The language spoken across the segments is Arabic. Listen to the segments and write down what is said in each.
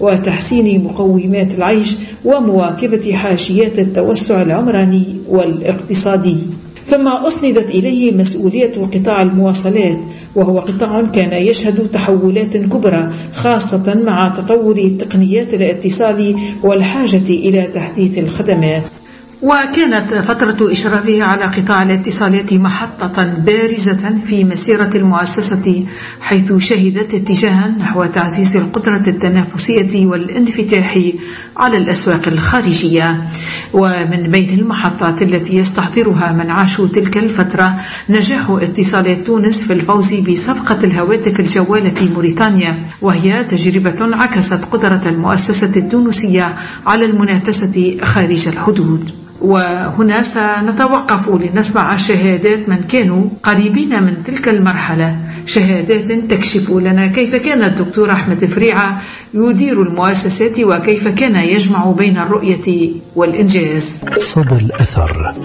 وتحسين مقومات العيش ومواكبة حاشيات التوسع العمراني والاقتصادي. ثم أسندت إليه مسؤولية قطاع المواصلات، وهو قطاع كان يشهد تحولات كبرى خاصة مع تطور تقنيات الاتصال والحاجة إلى تحديث الخدمات. وكانت فترة إشرافه على قطاع الاتصالات محطة بارزة في مسيرة المؤسسة، حيث شهدت اتجاها نحو تعزيز القدرة التنافسية والانفتاح على الأسواق الخارجية. ومن بين المحطات التي يستحضرها من عاشوا تلك الفترة نجاح اتصالات تونس في الفوز بصفقة الهواتف الجوالة في موريتانيا، وهي تجربة عكست قدرة المؤسسة التونسية على المنافسة خارج الحدود. وهنا سنتوقف لنسمع شهادات من كانوا قريبين من تلك المرحلة، شهادات تكشف لنا كيف كان الدكتور أحمد فريعة يدير المؤسسات وكيف كان يجمع بين الرؤية والإنجاز. صدى الأثر.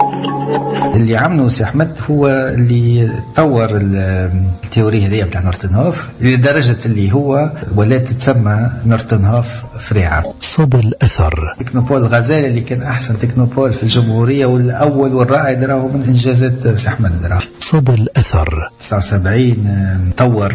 اللي عمله سي أحمد هو اللي طور التيوري هذه بتاع نورتنهوف لدرجة اللي هو ولا تتسمى نورتنهوف فريعة. صدى الأثر. تكنوبول الغزالي اللي كان أحسن تكنوبول في الجمهورية والأول والرائد راهو من إنجازات سي أحمد. صدى الأثر. 79 طور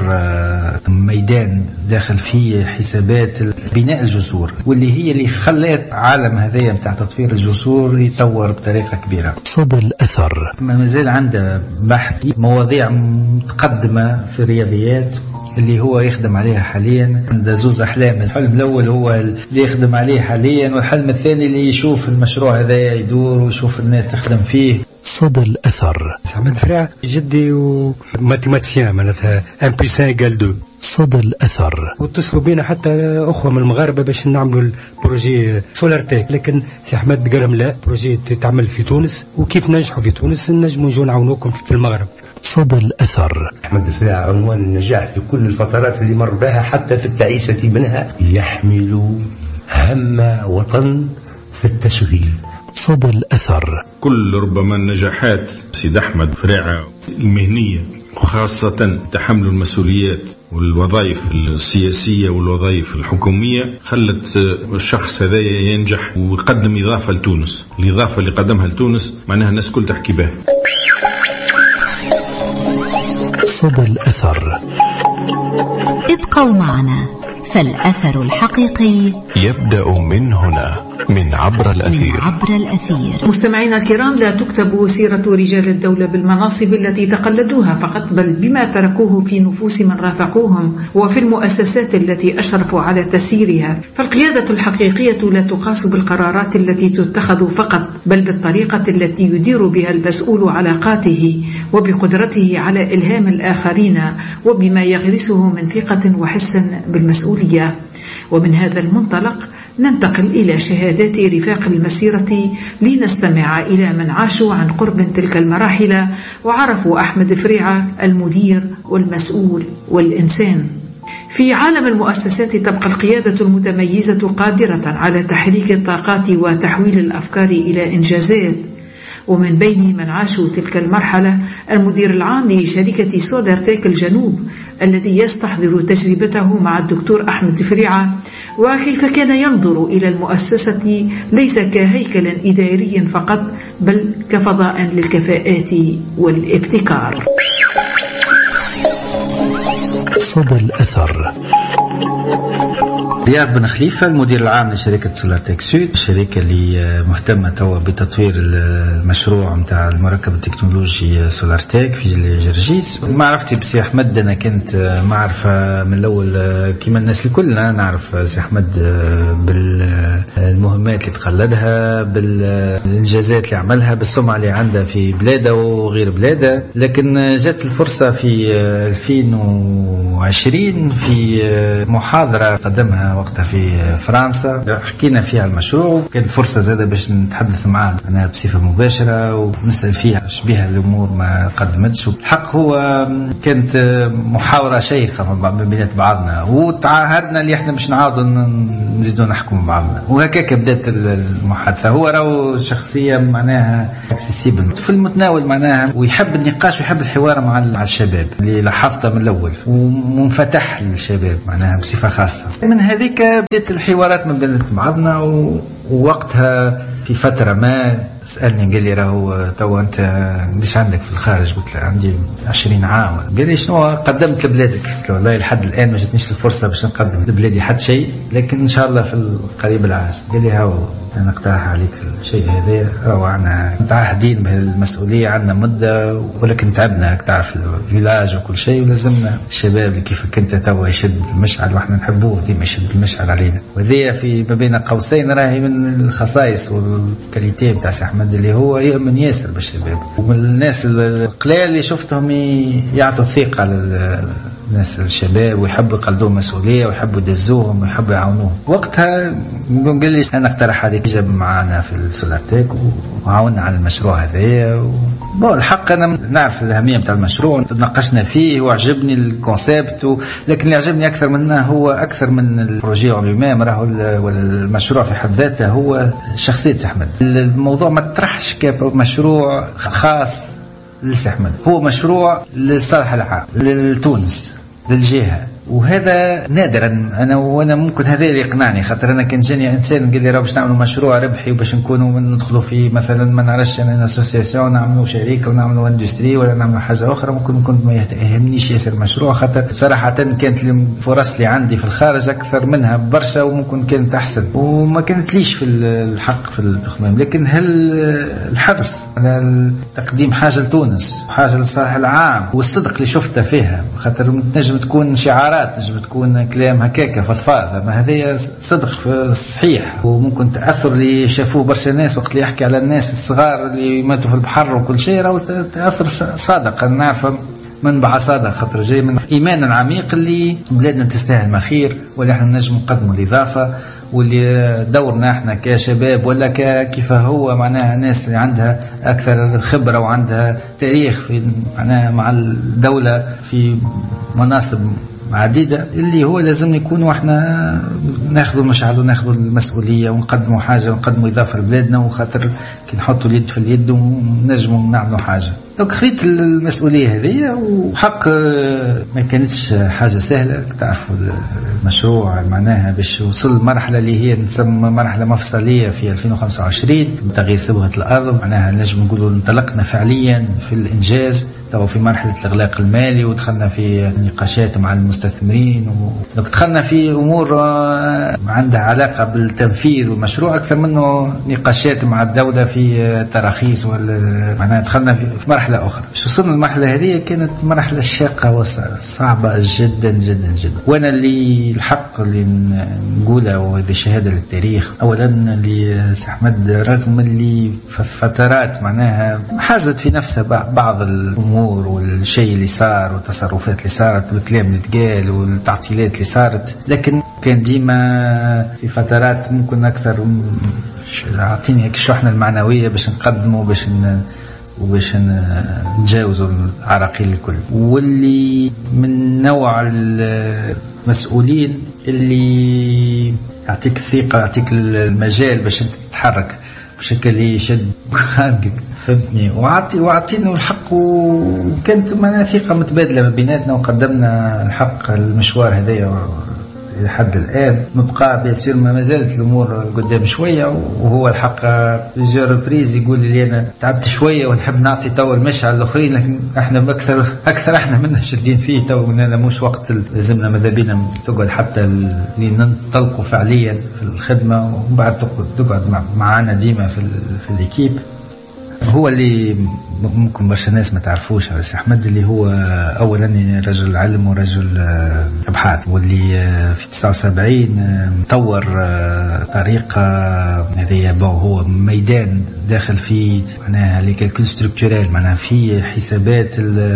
ميدان داخل فيه حسابات بناء الجسور، واللي هي اللي خلت عالم هذايا بتاع تطوير الجسور يطور بطريقة كبيرة. صدى الأثر. ما زال عنده بحث مواضيع متقدمة في الرياضيات اللي هو يخدم عليها حاليا. عنده زوز أحلام، الحلم الأول هو اللي يخدم عليه حاليا، والحلم الثاني اللي يشوف المشروع هذا يدور ويشوف الناس تخدم فيه. صدى الأثر. أحمد فريعة جدي وماتيماتيسيان، معناتها 1 + 1 = 2. صدى الأثر. واتصلوا بينا حتى أخوة من المغاربة باش نعملوا البروجي سولارتيك، لكن سي أحمد قال لهم لا، بروجي تعمل في تونس، وكيف ننجحوا في تونس نجموا نجوا نعاونوكم في المغرب. صدى الأثر. أحمد فريعة عنوان النجاح في كل الفترات اللي مر بها حتى في التعيسة منها، يحمل هم وطن في التشغيل. صدى الأثر. كل ربما النجاحات سيد أحمد فريعة المهنية، وخاصة تحمل المسؤوليات والوظائف السياسية والوظائف الحكومية، خلت الشخص هذا ينجح ويقدم إضافة لتونس. الإضافة اللي قدمها لتونس معناها الناس كل تحكي بها. صدى الأثر. ابقوا معنا، فالأثر الحقيقي يبدأ من هنا، من عبر الأثير. مستمعينا الكرام، لا تكتب سيرة رجال الدولة بالمناصب التي تقلدوها فقط، بل بما تركوه في نفوس من رافقوهم وفي المؤسسات التي أشرفوا على تسييرها. فالقيادة الحقيقية لا تقاس بالقرارات التي تتخذ فقط، بل بالطريقة التي يدير بها المسؤول علاقاته، وبقدرته على إلهام الآخرين، وبما يغرسه من ثقة وحس بالمسؤولية. ومن هذا المنطلق ننتقل إلى شهادات رفاق المسيرة لنستمع إلى من عاشوا عن قرب تلك المراحل وعرفوا أحمد فريعة المدير والمسؤول والإنسان. في عالم المؤسسات تبقى القيادة المتميزة قادرة على تحريك الطاقات وتحويل الأفكار إلى إنجازات. ومن بين من عاشوا تلك المرحلة المدير العام لشركة سولارتيك الجنوب، الذي يستحضر تجربته مع الدكتور أحمد فريعة، وكيف كان ينظر إلى المؤسسة ليس كهيكل إداري فقط، بل كفضاء للكفاءات والابتكار. صدى الأثر. رياض بن خليفة، المدير العام لشركة سولارتيك سود، الشركة اللي مهتمة توا بتطوير المشروع متاع المركب التكنولوجي سولارتيك في جرجيس. معرفتي بسي أحمد أنا كنت معرفة من الأول كما الناس الكل، نعرف سي أحمد بالمهمات اللي تقلدها، بالإنجازات اللي عملها، بالسمعة اللي عندها في بلاده وغير بلاده. لكن جات الفرصة في 2020 في محاضرة قدمها وقتها في فرنسا، حكينا فيها المشروع، كانت فرصة زادة باش نتحدث معاه أنا بصفة مباشرة ونسأل فيها شبيها الأمور ما قدمتش. الحق هو كانت محاورة شيقة بين بعضنا، وتعهدنا اللي احنا مش نعاودوا نزيدوا نحكم بعضنا، وهكاك بدأت المحادثة. هو راهو شخصية معناها اكسسيبل في المتناول معناها، ويحب النقاش ويحب الحوار مع الشباب اللي لاحظته من الأول، ومنفتح للشباب معناها بصفة خاصة. من هذه هذيك بدأت الحوارات ما بين بعضنا، ووقتها في فترة ما سألني قال لي راهو تو أنت قديش عندك في الخارج؟ قلت له عندي 20 عام. قال لي شنو قدمت لبلادك؟ قلت له والله لحد الآن ما جاتنيش الفرصة باش نقدم لبلادي حتى شيء، لكن إن شاء الله في القريب العاجل. قال لي هاو أنا اقترح عليك الشيء هذا، راهو عنا متعهدين بهالمسؤولية، عنا مدة ولكن تعبنا تعرف الفيلاج وكل شيء، ولازمنا الشباب اللي كيفك أنت توا يشد المشعل، وإحنا نحبوه ديما يشد المشعل علينا. وهذه في ما بين قوسين راهي من الخصائص والكاليتي بتاع سي أحمد، اللي هو يؤمن ياسر بالشباب، ومن الناس القليل اللي شفتهم يعطوا الثقة الناس الشباب، ويحبوا يقلدوا مسؤولية، ويحبوا يدزوهم، ويحبوا يعاونوهم. وقتها قال لي أنا اقترح هذيك، جاب معنا في السولارتيك وعاوننا على المشروع هذايا. الحق أنا نعرف الأهمية بتاع المشروع، تناقشنا فيه وعجبني الكونسيبت، لكن اللي عجبني أكثر منه هو أكثر من البروجي عموما، راهو المشروع في حد ذاته هو شخصية سي أحمد. الموضوع ما تطرحش كمشروع خاص لسي أحمد، هو مشروع للصالح العام لتونس للجهة، وهذا نادرا. وانا ممكن هذا اللي يقنعني، خاطر انا كان جاني انسان قال لي راه باش نعملوا مشروع ربحي وباش نكونوا ندخلوا في مثلا ما نعرفش انا اسوسياسيون، نعملوا شركه ونعملوا اندستري ولا نعملوا حاجه اخرى، ممكن كنت ما يهمنيش ياسر المشروع، خاطر صراحه كانت الفرص اللي عندي في الخارج اكثر منها برشا، وممكن كانت احسن وما كانت ليش في الحق في التخمام. لكن هل الحرص على تقديم حاجه لتونس وحاجه للصالح العام والصدق اللي شفته فيها، خاطر تنجم تكون شعارات، تنجم تكون كلام هكاكا فضفاض، ما هذه صدق صحيح، وممكن تأثر اللي شافوه برشا ناس وقت اللي يحكي على الناس الصغار اللي ماتوا في البحر وكل شيء، راهو تأثر صادق. أنا نعرف منبع صادق، خاطر جاي من إيمان عميق اللي بلادنا تستاهل ما خير، واللي احنا نجم نقدموا الإضافة، واللي دورنا احنا كشباب ولا كيف هو معناها ناس اللي عندها أكثر خبرة وعندها تاريخ في معناها مع الدولة في مناصب عديدة، اللي هو لازم يكونوا احنا ناخذوا المشعل وناخذوا المسؤولية ونقدموا حاجة ونقدموا إضافة لبلادنا، وخاطر كي نحطوا اليد في اليد ونجموا نعملوا حاجة. دونك خذيت المسؤولية هذه، وحق ما كانتش حاجة سهلة. تعرفوا المشروع معناها باش وصل المرحلة اللي هي نسمى مرحلة مفصلية في 2025 بتغيير صبغة الأرض، معناها نجم نقولوا انطلقنا فعليا في الإنجاز، تو في مرحلة الإغلاق المالي، ودخلنا في نقاشات مع المستثمرين، ودخلنا في أمور عندها علاقة بالتنفيذ والمشروع أكثر منه نقاشات مع الدولة في تراخيص، معناها دخلنا في مرحلة أخرى. باش وصلنا المرحلة هذه كانت مرحلة شاقة وصعبة جدا جدا جدا. وأنا اللي الحق اللي نقوله وهذه شهادة للتاريخ، أولا اللي سي أحمد رغم اللي في فترات معناها حازت في نفسها بعض الأمور والشيء اللي صار والتصرفات اللي صارت والكلام اللي تقال والتعطيلات اللي صارت، لكن كان ديما في فترات ممكن أكثر عطيني هيك الشحنة المعنوية باش نقدمه وباش نتجاوزوا العراقيل الكل. واللي من نوع المسؤولين اللي يعطيك الثقة، يعطيك المجال باش انت تتحرك بشكل يشد خانقك، فهمتني، وعطينا الحق، وكانت معنا ثقة متبادلة ما بيناتنا، وقدمنا الحق المشوار هذايا لحد الآن. نبقى بيصير ما زالت الأمور قدام شوية، وهو الحق بيجي ريبريز يقول لي أنا تعبت شوية ونحب نعطي تو المشعل الآخرين، لكن احنا أكثر احنا منا شدين فيه تو، إننا مش وقت لازمنا ماذا بينا تقعد حتى اللي ننطلقوا فعليا في الخدمة، وبعد تقعد معنا ديما في الإكيب. هو اللي ممكن برشا ناس ما تعرفوش على سي أحمد، اللي هو أولا رجل علم ورجل أبحاث، واللي في 79 طور طريقة هذه هو ميدان داخل فيه معناها لي كالكول ستركتورال، معناها في حسابات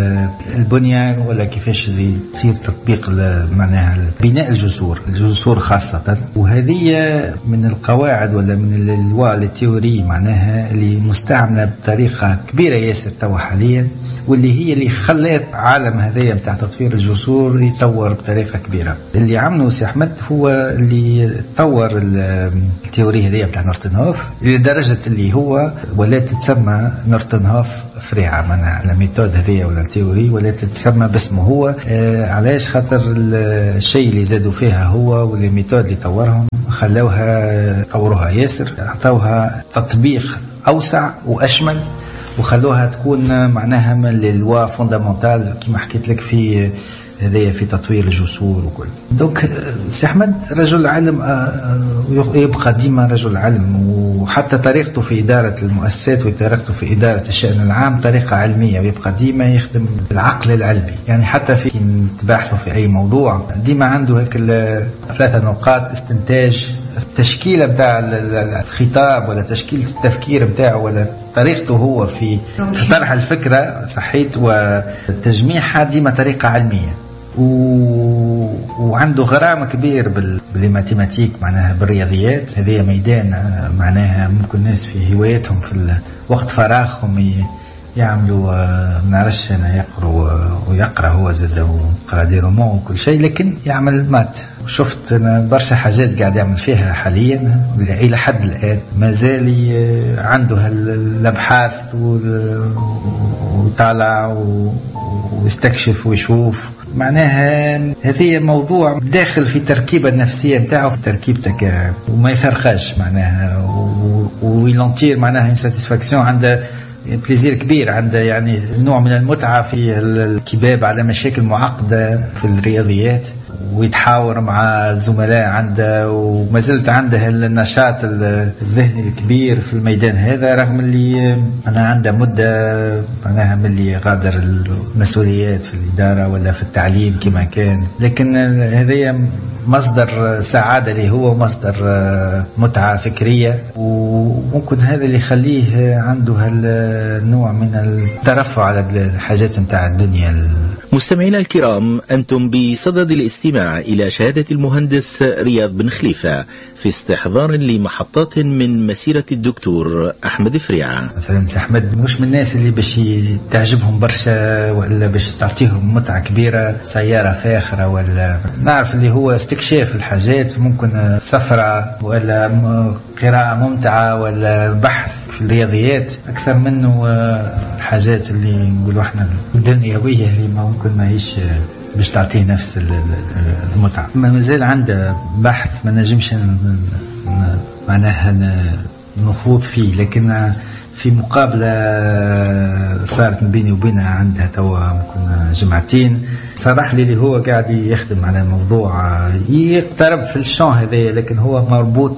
البنية ولا كيفاش تصير تطبيق معناها بناء الجسور خاصة. وهذه من القواعد ولا من التيوري معناها اللي مستعملة بطريقة كبيرة ياسر توا حاليا، واللي هي اللي خلات عالم هذايا متاع تطوير الجسور يطور بطريقة كبيرة. اللي عمله سي أحمد هو اللي طور التيوري هذايا متاع نورتنهوف لدرجة اللي هو ولا تتسمى نورتنهوف فريعة، معناها الميثود هذايا ولا التيوري ولا تتسمى باسمه هو. علاش؟ خاطر الشيء اللي زادوا فيها هو والميثود اللي طورهم خلوها طوروها ياسر، عطوها تطبيق أوسع وأشمل، وخلوها تكون معناها من للوا فوندامونتال كما حكيت لك في هذايا في تطوير الجسور وكل. دونك سي أحمد رجل علم، يبقى ديما رجل علم، وحتى طريقته في إدارة المؤسسات وطريقته في إدارة الشأن العام طريقة علمية، ويبقى ديما يخدم بالعقل العلمي. يعني حتى في تباحثه في أي موضوع ديما عنده هيك 3 نقاط استنتاج، التشكيلة بتاع الخطاب ولا تشكيلة التفكير بتاعه ولا طريقته هو في طرح الفكرة صحيت وتجميعها ديما طريقة علمية. وعنده غرام كبير بالماتيماتيك، معناها بالرياضيات. هذه ميدان معناها ممكن الناس في هوايتهم في وقت فراغهم يعملوا نعرفش أنا يقرأ هو زاد وقرأ دي رومان وكل شيء، لكن يعمل مات. وشفت أنا برشا حاجات قاعد يعمل فيها حاليا إلى حد الآن، ما زال عنده الأبحاث وطالع ويستكشف ويشوف. معناها هذه موضوع داخل في تركيبة النفسية متاعه، في تركيبتك وما يفرخش معناها، ويلونتير معناها ساتيسفاكسيون، عنده بليزير كبير، عنده يعني نوع من المتعة في الكباب على مشاكل معقدة في الرياضيات، ويتحاور مع الزملاء عنده، وما زلت عنده النشاط الذهني الكبير في الميدان هذا، رغم اللي أنا عنده مدة معناها من اللي غادر المسؤوليات في الإدارة ولا في التعليم كما كان. لكن هذا مصدر سعادة لي هو، مصدر متعة فكرية، وممكن هذا اللي يخليه عنده هالنوع من الترفع على الحاجات متاع الدنيا. مستمعينا الكرام، أنتم بصدد الاستماع إلى شهادة المهندس رياض بن خليفة في استحضار لمحطات من مسيرة الدكتور أحمد فريعة. مثلا أحمد مش من الناس اللي باش تعجبهم برشا ولا باش تعطيهم متعة كبيرة سيارة فاخرة، ولا نعرف اللي هو استكشاف الحاجات، ممكن سفرة ولا قراءة ممتعة ولا بحث في الرياضيات أكثر منه الحاجات اللي نقولوا احنا الدنيوية اللي ما ممكن ما هيش باش تعطيه نفس المتعة. ما زال عنده بحث ما نجمش معناها نخوض فيه، لكن في مقابلة صارت بيني وبينها عندها توا ممكن جمعتين، صرح لي اللي هو قاعد يخدم على موضوع يقترب في الشان هذا، لكن هو مربوط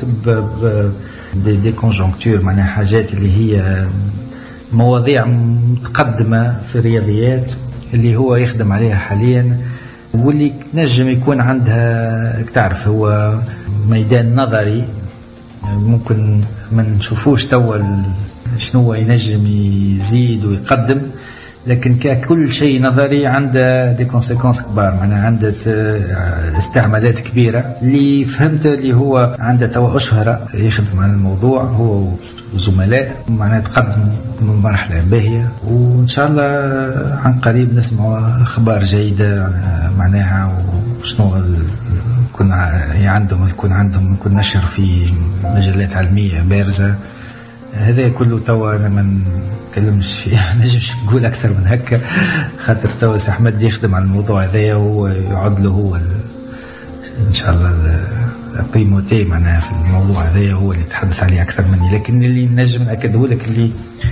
دي كونجونكتور، معناها حاجات اللي هي مواضيع متقدمة في الرياضيات اللي هو يخدم عليها حاليا، واللي نجم يكون عندها تعرف هو ميدان نظري ممكن ما نشوفوش توا شنو ينجم يزيد ويقدم، لكن ككل شيء نظري عنده دي كونسيكونس كبار، معناها عنده استعمالات كبيرة. اللي فهمت اللي هو عنده توا أشهر يخدم على الموضوع هو وزملاء، معناها تقدم من مرحلة باهية، وإن شاء الله عن قريب نسمع أخبار جيدة معناها وشنو يكون عندهم يكون نشر في مجلات علمية بارزة. هذا كله توا أنا ما نتكلمش فيه، نجمش نقول أكثر من هكا، خاطر توا سي أحمد يخدم على الموضوع هذايا ويعود له هو إن شاء الله بريموتي معناها في الموضوع هذايا، هو اللي يتحدث عليه أكثر مني. لكن اللي نجم نأكده لك اللي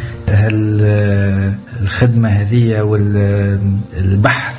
الخدمة هذه والبحث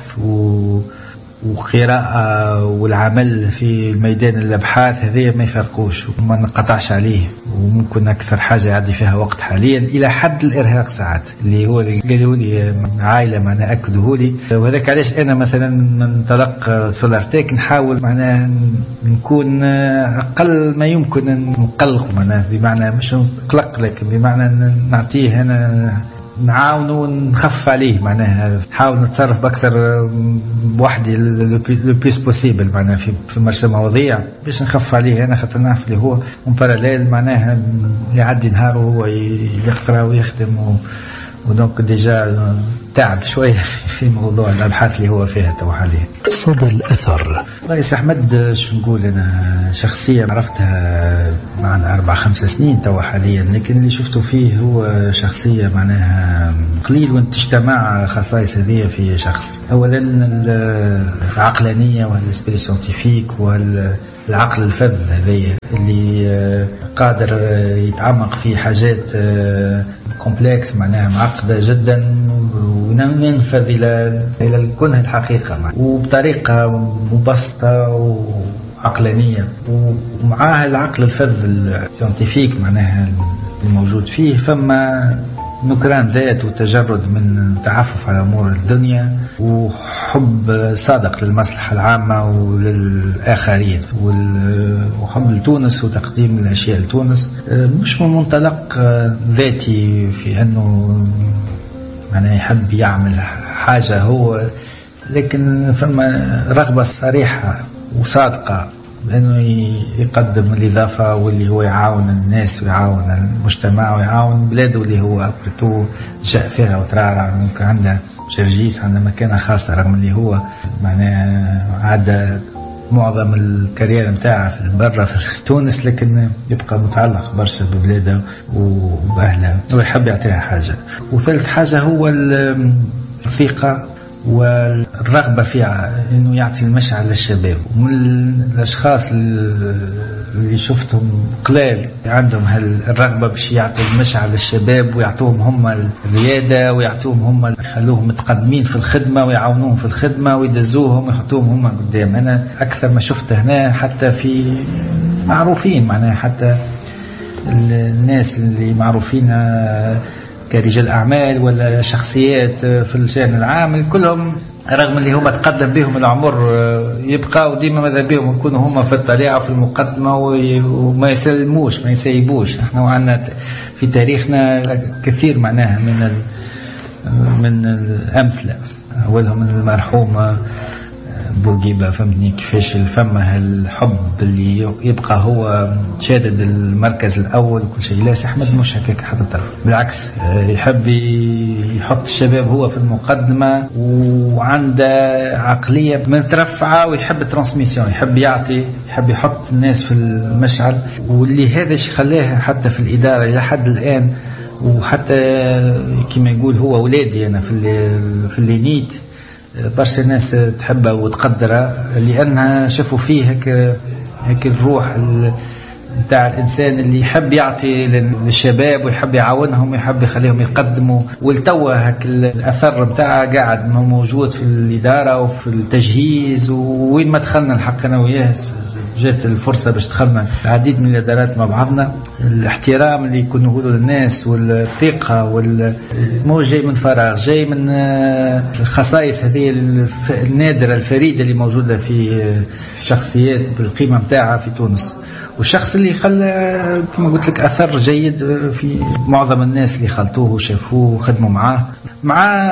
وقراءة والعمل في ميدان الأبحاث هذه ما يفرقوش وما نقطعش عليه، وممكن أكثر حاجة يعدي فيها وقت حاليا إلى حد الإرهاق ساعات، اللي هو اللي قالوا لي عائلة معنا أكده لي. وهذاك علاش أنا مثلا من طرق سولارتيك نحاول معنا نكون أقل ما يمكن نقلق، معنا بمعنى مش نقلق لكن بمعنى نعطيه أنا نعاونه ونخفف عليه، معناها نحاول نتصرف بأكثر بوحدي لو بليس بوسيبل معناها في مرشا مواضيع باش نخفف عليه أنا، خاطر نعرف اللي هو باراليل معناها يعدي نهاره وهو يقرأ ويخدم ودونك ديجا تعب شوية في موضوع الأبحاث اللي هو فيها تو حاليا. صدى الأثر. والله سي أحمد شو نقول، أنا شخصية عرفتها معنا 4-5 سنين تو حاليا، لكن اللي شفته فيه هو شخصية معناها قليل وانت تجتمع خصائص هذه في شخص. أولا العقلانية والسبيري سيانتيفيك والعقل الفذ هذه اللي قادر يتعمق في حاجات كومبلكس معناها معقدة جدا وننفذ إلى كنه الحقيقة وبطريقة مبسطة وعقلانية، ومعها العقل الفذ السيانتيفيك معناها الموجود فيه. فما نكران ذات وتجرد من تعفف على أمور الدنيا وحب صادق للمصلحة العامة وللآخرين وحب لتونس وتقديم الأشياء لتونس، مش من منطلق ذاتي في أنه معناه يحب يعمل حاجة هو، لكن فما رغبة صريحة وصادقة لأنه يقدم الإضافة واللي هو يعاون الناس ويعاون المجتمع ويعاون بلاده اللي هو أبرتو جاء فيها وترعرع. ممكن عنده جرجيس عنده مكانة خاصة رغم اللي هو معناه عادة معظم الكارير متاعه في برا في تونس، لكن يبقى متعلق برشا ببلاده وبأهله ويحب يعطيها حاجة. وثالث حاجة هو الثقة والرغبة فيها إنه يعطي المشعل للشباب. ومن الأشخاص اللي شفتهم قلال عندهم هالرغبة باش يعطي المشعل للشباب ويعطوهم هم الريادة ويعطوهم هم يخلوهم متقدمين في الخدمة ويعاونوهم في الخدمة ويدزوهم ويحطوهم هم قدام. أنا أكثر ما شفت هنا حتى في معروفين معناها حتى الناس اللي معروفين كرجال أعمال ولا شخصيات في الشأن العام كلهم رغم اللي هم تقدم بهم العمر يبقى وديما ماذا بهم يكونوا هم في الطليعة في المقدمة وما يسلموش ما يسيبوش. احنا عندنا في تاريخنا كثير معناها من الأمثلة، أولهم المرحوم بورقيبة فهمتني كيفاش فما الحب اللي يبقى هو شادد المركز الأول وكل شيء. لا سي أحمد مش هكاك حتى طرف، بالعكس يحب يحط الشباب هو في المقدمة وعنده عقلية مترفعة ويحب ترانسميسيون، يحب يعطي يحب يحط الناس في المشعل. واللي هذا خلاه حتى في الإدارة إلى حد الآن وحتى كما يقول هو ولادي أنا في اللينيت برشا ناس تحبها وتقدرها لأنها شافوا فيه هيك الروح نتاع الإنسان اللي يحب يعطي للشباب ويحب يعاونهم ويحب يخليهم يقدموا. والتوا هيك الأثر نتاعها قاعد موجود في الإدارة وفي التجهيز وين ما دخلنا الحق أنا وياه جات الفرصة باش دخلنا العديد من الإدارات مع بعضنا. الاحترام اللي يكونوا له للناس والثقة مو جاي من فراغ، جاي من الخصائص هذه النادرة الفريدة اللي موجودة في شخصيات بالقيمة متاعها في تونس. والشخص اللي خلى كما قلت لك أثر جيد في معظم الناس اللي خلطوه وشافوه وخدموا معاه مع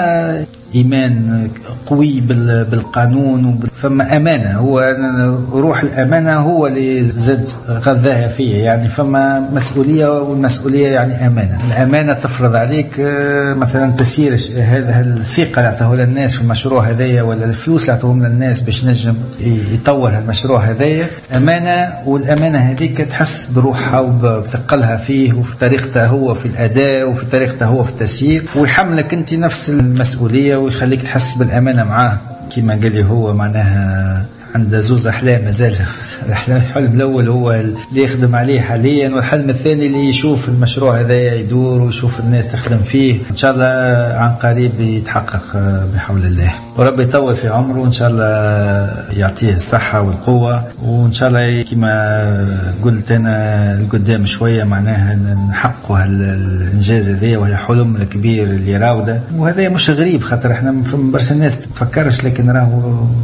إيمان قوي بالقانون فما أمانة. هو روح الأمانة هو اللي زاد غذاها فيه، يعني فما مسؤولية والمسؤولية يعني أمانة. الأمانة تفرض عليك مثلا تسيير هذا الثقة اللي اعطوه للناس في المشروع هذايا ولا الفلوس اللي اعطوهم للناس باش نجم يطور هالمشروع هذايا أمانة. والأمانة هذيك تحس بروحها وبثقلها فيه وفي طريقته هو في الأداء وفي طريقته هو في التسيير ويحملك أنت نفس المسؤولية ويخليك تحس بالأمانة معاه. كما قال لي هو معناها عنده زوز أحلام مازال. الحلم الأول هو اللي يخدم عليه حاليا والحلم الثاني اللي يشوف المشروع هذا يدور ويشوف الناس تخدم فيه. إن شاء الله عن قريب يتحقق بحول الله ورب يطول في عمره وإن شاء الله يعطيه الصحة والقوة. وإن شاء الله كما قلت أنا القدام شوية معناها نحقق الإنجاز هذا وهي حلم الكبير اللي راوده. وهذا مش غريب خاطر احنا برشا الناس تفكرش لكن راهو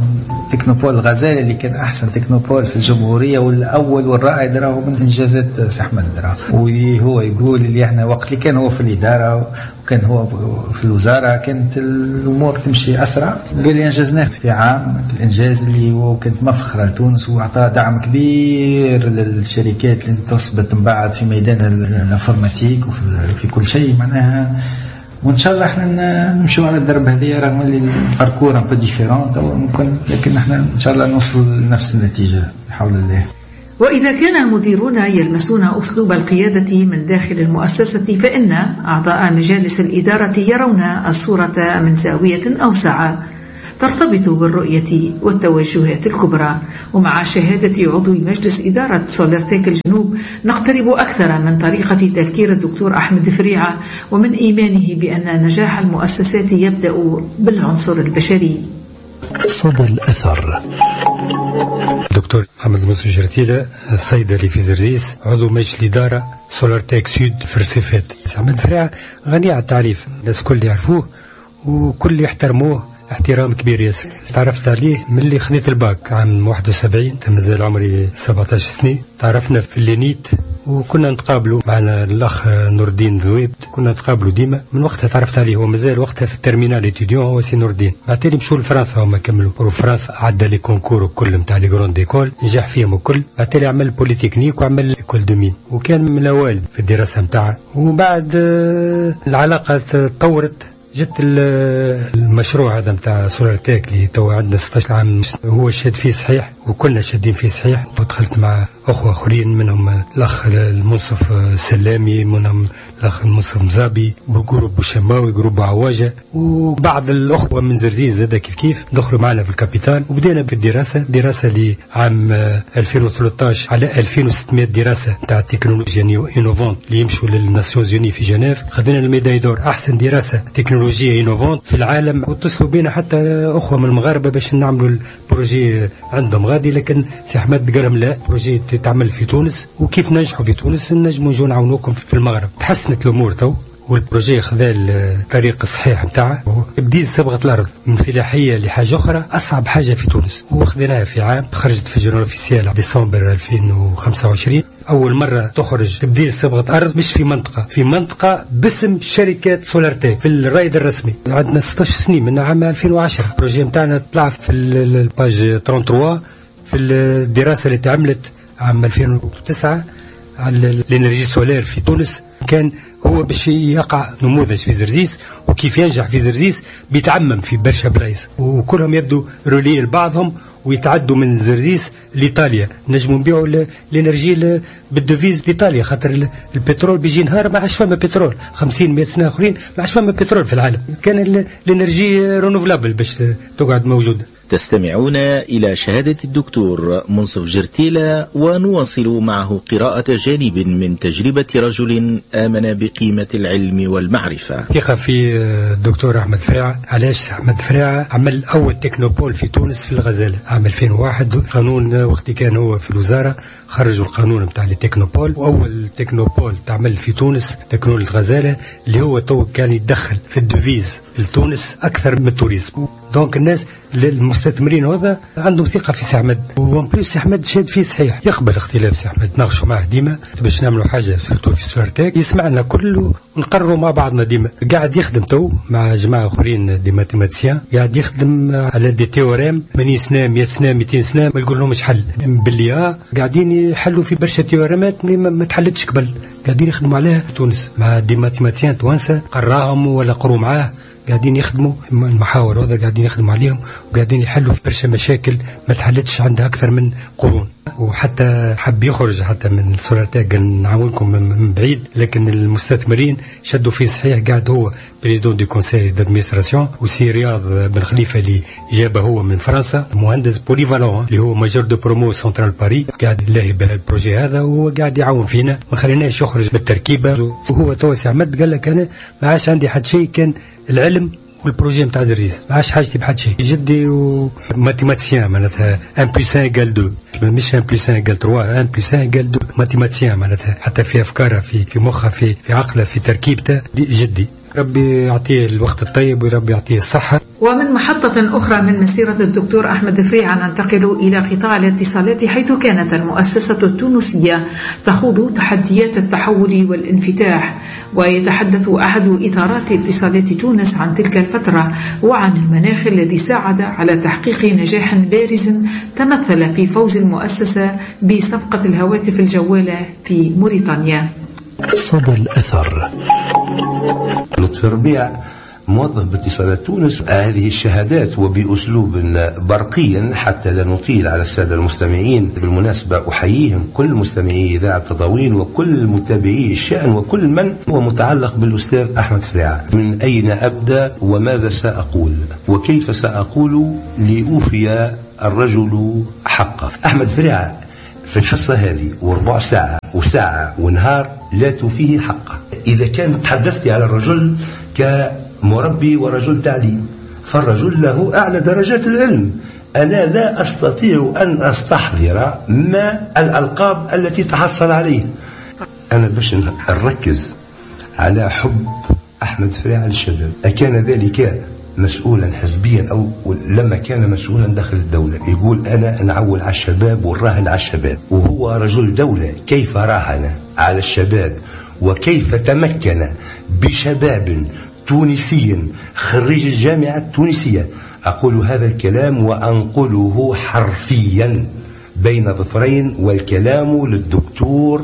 تكنوبول الغزالي اللي كان احسن تكنوبول في الجمهوريه والاول والرائد راهو من انجازات سي احمد راهو. وهو يقول اللي احنا وقت اللي كان هو في الاداره وكان هو في الوزاره كانت الامور تمشي اسرع. قال لي انجزناه في عام، الانجاز اللي هو كانت مفخره لتونس وعطى دعم كبير للشركات اللي انتصبت من بعد في ميدان الانفورماتيك وفي كل شيء معناها. وان شاء الله احنا نمشوا على الدرب هذه رغم اللي الباركور ان بو ديفيرون ممكن، لكن احنا ان شاء الله نوصلوا لنفس النتيجه بحول الله. وإذا كان المديرون يلمسون أسلوب القيادة من داخل المؤسسة، فإن أعضاء مجالس الإدارة يرون الصورة من زاوية أوسع ترتبط بالرؤية والتوجهات الكبرى. ومع شهادة عضو مجلس إدارة سولارتيك الجنوب نقترب أكثر من طريقة تفكير الدكتور أحمد فريعة ومن إيمانه بأن نجاح المؤسسات يبدأ بالعنصر البشري. صدى الأثر. دكتور محمد منصف جرتيلة، صيدلي في زرزيس، عضو مجلس الإدارة سولارتيك سود في رصيفات. أحمد فريعة غني عن التعريف، الناس كل يعرفوه وكل يحترموه احترام كبير ياسر. تعرفت عليه من اللي خذيت الباك عام 71، مازال عمري 17 سنة. تعرفنا في اللينيت وكنا نتقابلوا معنا الأخ نور الدين ذويب، كنا نتقابلوا ديما. من وقتها تعرفت عليه، هو مازال وقتها في الترمينال اتيديون، هو سي نور الدين. بعتالي مشوا لفرنسا هما كملوا فرنسا، عدى لي كونكور وكل نتاع لي غروند ايكول، نجح فيهم الكل. بعتالي عمل بوليتكنيك وعمل ايكول دومين، وكان من الأوائل في الدراسة نتاعها. وبعد العلاقة تطورت، جت المشروع هذا نتاع سولارتيك اللي تو عندنا 16 عام هو شاد فيه صحيح وكلنا شادين فيه صحيح. ودخلت مع اخوه اخرين منهم الاخ المنصف سلامي، منهم الاخ المنصف مزابي، بجروب بوشماوي، جروب عواجه، وبعض الاخوه من زرزيز زاد كيف دخلوا معنا في الكابيتال. وبدينا في الدراسه لعام 2013 على 2600 دراسه نتاع تكنولوجيا انوفونت اللي يمشوا للناسيونز يوني في جنيف. خذينا الميداي دور احسن دراسه تكنولوجيا انوفونت في العالم. واتصلوا بينا حتى اخوه من المغاربه باش نعملوا البروجي عندهم غادي، لكن سي احمد قال لهم لا، بروجي تعمل في تونس، وكيف ننجحوا في تونس نجموا نجوا نعاونوكم في المغرب. تحسنت الامور تو، والبروجي خذا الطريق الصحيح نتاعه. تبديل صبغه الارض من فلاحيه لحاجه اخرى اصعب حاجه في تونس، وخذيناها في عام. خرجت في الجورنال اوفيسيال ديسمبر 2025 اول مره تخرج تبديل صبغه ارض، مش في منطقه باسم شركه سولارتيك في الرائد الرسمي. عندنا 16 سنين من عام 2010. البروجي نتاعنا طلع في الباج 33 في الدراسه اللي تعملت عام 2009 على الانرجي سولار في تونس. كان هو باش يقع نموذج في زرزيس، وكيف ينجح في زرزيس بيتعمم في برشا بلايص، وكلهم يبدو رولي لبعضهم ويتعدوا من زرزيس لإيطاليا. نجموا نبيعوا الانرجي بالدوفيز لإيطاليا، خاطر البترول بيجي نهار ما عادش فما بترول. 50-100 سنه اخرين ما عادش فما بترول في العالم. كان الانرجي رونوفلابل باش تقعد موجوده. تستمعون إلى شهادة الدكتور منصف جرتيلة، ونواصل معه قراءة جانب من تجربة رجل آمن بقيمة العلم والمعرفة. ثقة في الدكتور أحمد فريعة. علاش أحمد فريعة عمل أول تكنوبول في تونس في الغزالة عام 2001. قانون وقت كان هو في الوزارة خرجوا القانون بتاع التكنوبول، وأول تكنوبول تعمل في تونس تكنول الغزالة اللي هو تو كان يتدخل في الدوفيز لتونس أكثر من التوريزم. دونك الناس المستثمرين هذا عندهم ثقة في سي أحمد، وان بليس سي أحمد شاد فيه صحيح، يقبل اختلاف سي أحمد، ناقشوا معه ديما باش نعملوا حاجة سورتو في سولارتيك، يسمعنا كله ونقرروا مع بعضنا ديما. قاعد يخدم تو مع جماعة آخرين دي ماتيماتيسيان، قاعد يخدم على دي تيوريم 80 سنة 100 سنة 200 سنة ما يقول لهمش حل باللي قاعدين يحلوا في برشا تيوريمات ما تحلتش قبل، قاعدين يخدموا عليها في تونس مع دي ماتيماتيسيان توانسة قراهم ولا قروا معاه، قاعدين يخدموا المحاور هذا، قاعدين يخدموا عليهم وقاعدين يحلوا في برشا مشاكل ما تحلتش عندها أكثر من قرون. وحتى حب يخرج حتى من سولارتيك قال نعاونكم من بعيد، لكن المستثمرين شدوا فيه صحيح. قاعد هو بريزيدون دي كونساي دادمينستراسيون، وسي رياض بن خليفه اللي جابه هو من فرنسا، مهندس بوليفالون اللي هو ماجور دو برومو سنترال باري، قاعد يلاهي بهالبروجي هذا وقاعد يعاون فينا، ما خليناش يخرج بالتركيبه. وهو توسي عمد قال لك انا ما عادش عندي حد شيء، كان العلم والبروجي نتاع زرزيس ما عادش حاجتي بحد شيء. جدي وماتيماتيسيان معناتها 1 + 1 = 2، مش 1 + 1 = 3، 1 + 1 = 2. ماتيماتيسيان معناتها حتى في افكارها في مخها في عقله في تركيبته جدي. ربي يعطيه الوقت الطيب وربي يعطيه الصحة. ومن محطة أخرى من مسيرة الدكتور أحمد فريعة ننتقل إلى قطاع الاتصالات، حيث كانت المؤسسة التونسية تخوض تحديات التحول والانفتاح. ويتحدث أحد إطارات اتصالات تونس عن تلك الفترة وعن المناخ الذي ساعد على تحقيق نجاح بارز تمثل في فوز المؤسسة بصفقة الهواتف الجوالة في موريتانيا. صدى الأثر. لطفي ربيع موظف باتصالات تونس هذه الشهادات وبأسلوب برقي حتى لا نطيل على السادة المستمعين. بالمناسبة أحييهم كل مستمعي إذاعة تطاوين وكل متابعي الشأن وكل من هو متعلق بالأستاذ أحمد فريعة. من أين أبدأ وماذا سأقول وكيف سأقول لأوفي الرجل حقه؟ أحمد فريعة في الحصة هذه وربع ساعة وساعة ونهار لا توفيه حقه. إذا كان تحدثت على الرجل كمربي ورجل تعليم، فالرجل له أعلى درجات العلم. أنا لا أستطيع أن أستحضر ما الألقاب التي تحصل عليه. أنا باش نركز على حب أحمد فريعة للشباب. أكان ذلك مسؤولا حزبيا أو لما كان مسؤولا داخل الدولة يقول أنا نعول على الشباب ونراهن على الشباب، وهو رجل دولة كيف راهن على الشباب وكيف تمكن بشباب تونسي خريج الجامعة التونسية. أقول هذا الكلام وأنقله حرفيا بين ظفرين، والكلام للدكتور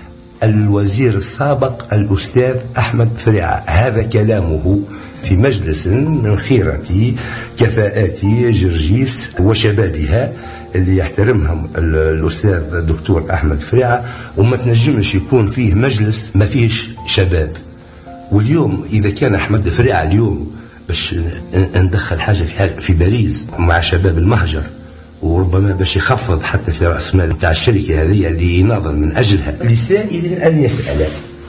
الوزير السابق الأستاذ أحمد فريعة. هذا كلامه في مجلس من خيرة كفاءات جرجيس وشبابها اللي يحترمهم الأستاذ الدكتور أحمد فريعة، وما تنجمش يكون فيه مجلس ما فيش شباب. واليوم إذا كان أحمد فريعة اليوم باش ندخل حاجة في باريس مع شباب المهجر، وربما باش يخفض حتى في رأس مال بتاع الشركة هذه اللي يناضل من أجلها، لسائل أن يسأل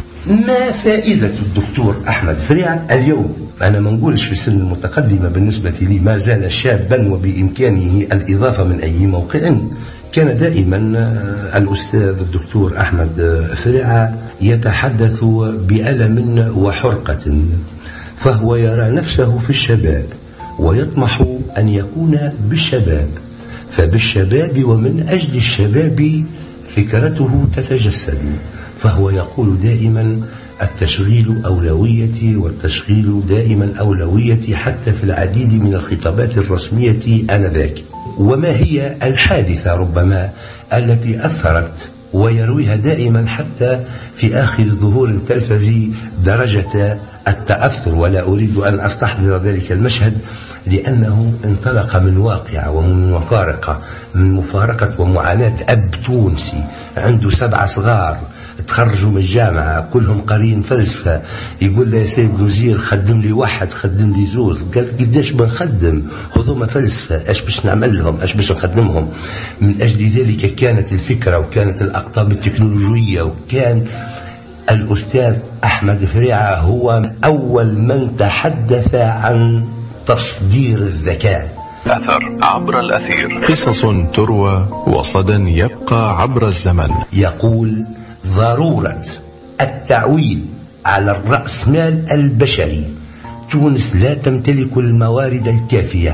ما فائدة الدكتور أحمد فريعة اليوم؟ أنا ما نقولش في السن المتقدمة بالنسبة لي، ما زال شابا وبإمكانه الإضافة من أي موقع. كان دائما الأستاذ الدكتور أحمد فريعة يتحدث بألم وحرقة، فهو يرى نفسه في الشباب ويطمح أن يكون بالشباب، فبالشباب ومن أجل الشباب فكرته تتجسد. فهو يقول دائما التشغيل أولويتي، والتشغيل دائما أولويتي حتى في العديد من الخطابات الرسمية آنذاك. وما هي الحادثة ربما التي أثرت ويرويها دائما حتى في آخر ظهور التلفزي درجة التأثر، ولا أريد أن أستحضر ذلك المشهد لأنه انطلق من واقعة ومن مفارقة ومعاناة أب تونسي عنده 7 صغار تخرجوا من الجامعة كلهم قارين فلسفة. يقول له يا سيد الوزير خدم لي واحد، خدم لي زوز. قال قداش بنخدم هذوما فلسفة، اش باش نعمل لهم، اش باش نخدمهم. من أجل ذلك كانت الفكرة وكانت الأقطاب التكنولوجية، وكان الأستاذ أحمد فريعة هو أول من تحدث عن تصدير الذكاء. أثر عبر الأثير، قصص تروى وصدى يبقى عبر الزمن. يقول ضرورة التعويل على الرأسمال البشري. تونس لا تمتلك الموارد الكافية،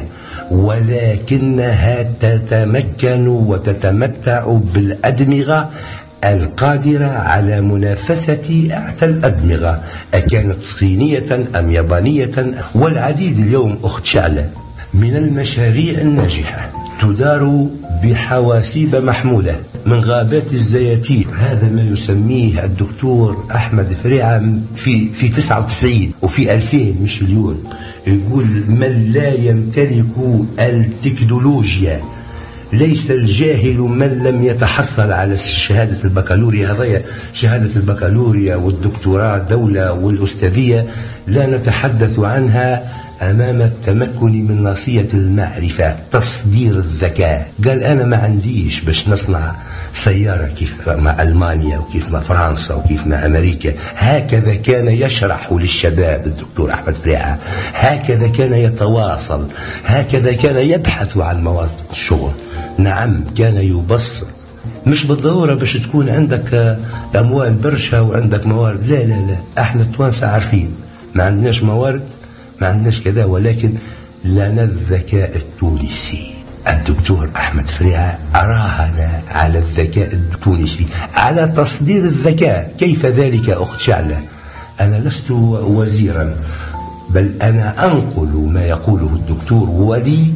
ولكنها تتمكن وتتمتع بالأدمغة القادرة على منافسة أعتى الأدمغة، أكانت صينية أم يابانية. والعديد اليوم أخت شعلة من المشاريع الناجحة تدار بحواسيب محمولة من غابات الزياتين. هذا ما يسميه الدكتور أحمد فريعة في 99 وفي 2000 مش اليوم. يقول من لا يمتلك التكنولوجيا ليس الجاهل من لم يتحصل على شهادة البكالوريا. هذا شهادة البكالوريا والدكتوراه دولة والأستاذية لا نتحدث عنها أمام التمكن من ناصية المعرفة، تصدير الذكاء. قال أنا ما عنديش باش نصنع سيارة كيف ما ألمانيا وكيف ما فرنسا وكيف ما أمريكا. هكذا كان يشرح للشباب الدكتور أحمد فريعة، هكذا كان يتواصل، هكذا كان يبحث عن مواطن الشغل. نعم كان يبصر، مش بالضرورة باش تكون عندك أموال برشا وعندك موارد، لا لا لا، احنا التوانسة عارفين ما عندناش موارد، ما عندناش كذا، ولكن لنا الذكاء التونسي. الدكتور أحمد فريعة أراهن على الذكاء التونسي، على تصدير الذكاء. كيف ذلك أخت شعلة؟ أنا لست وزيرا، بل أنا أنقل ما يقوله الدكتور، ولي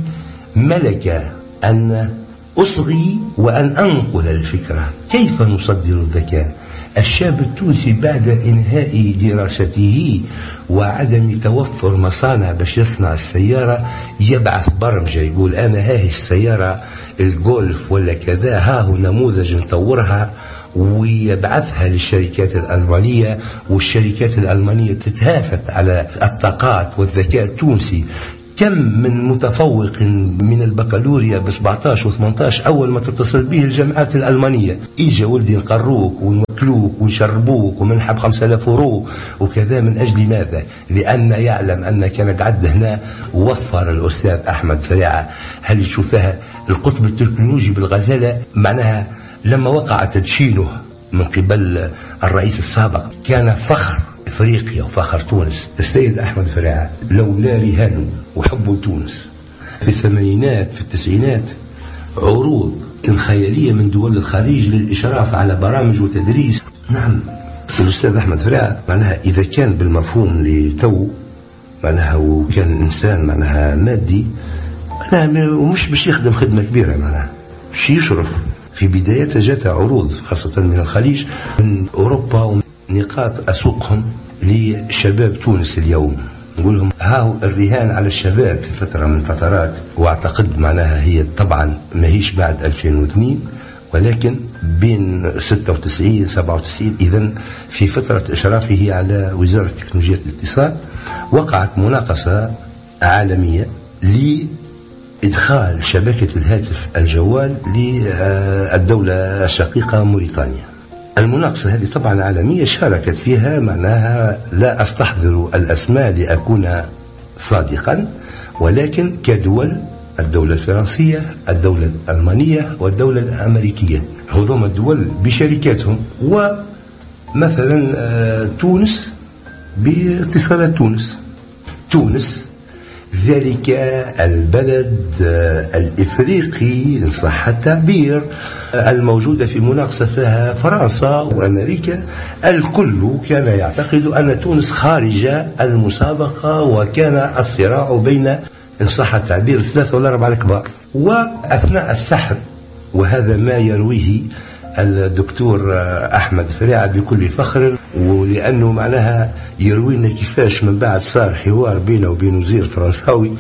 ملكة أن أصغي وأن أنقل الفكرة. كيف نصدر الذكاء؟ الشاب التونسي بعد إنهاء دراسته وعدم توفر مصانع باش يصنع السيارة يبعث برمجة، يقول أنا هاي السيارة الجولف ولا كذا، ها هو نموذج نطورها، ويبعثها للشركات الألمانية، والشركات الألمانية تتهافت على الطاقات والذكاء التونسي. كم من متفوق من البكالوريا ب 17 و 18 أول ما تتصل به الجامعات الألمانية، إجا ولدي نقروك ونوكلوك ونشربوك ومنحب 5000 يورو وكذا. من أجل ماذا؟ لأن يعلم أن كان قعد هنا وفر الأستاذ أحمد فريعة. هل تشوفها القطب التكنولوجي بالغزالة؟ معناها لما وقع تدشينه من قبل الرئيس السابق كان فخر إفريقيا وفخر تونس. السيد أحمد فريعة لولا رهانه وحبه لتونس في الثمانينات في التسعينات عروض خيالية من دول الخليج للإشراف على برامج وتدريس. نعم الأستاذ أحمد فريعة معناها إذا كان بالمفهوم لتو معناها وكان إنسان معناها مادي، معناها ومش باش يخدم خدمة كبيرة، معناها باش يشرف. في بدايته جات عروض خاصة من الخليج من أوروبا، نقاط أسوقهم لشباب تونس اليوم، نقول لهم هاو الرهان على الشباب في فترة من فترات. واعتقد معناها هي طبعا ما هيش بعد 2002 ولكن بين 96 97، إذن في فترة إشرافه على وزارة تكنولوجيا الاتصال وقعت مناقصة عالمية لإدخال شبكة الهاتف الجوال للدولة الشقيقة موريتانيا. المناقصة هذه طبعا عالمية، شاركت فيها معناها لا أستحضر الأسماء لأكون صادقا، ولكن كدول الدولة الفرنسية، الدولة الألمانية والدولة الأمريكية، هذوما الدول بشركاتهم. ومثلا تونس باتصالات تونس ذلك البلد الإفريقي إن صح التعبير الموجودة في مناقصة فيها فرنسا وأمريكا، الكل كان يعتقد أن تونس خارج المسابقة، وكان الصراع بين إن صح التعبير 3 ولا 4 الكبار. وأثناء السحب، وهذا ما يرويه الدكتور أحمد فريعة بكل فخر، ولأنه معناها يروينا كيفاش من بعد صار حوار بينه وبين وزير فرنساوي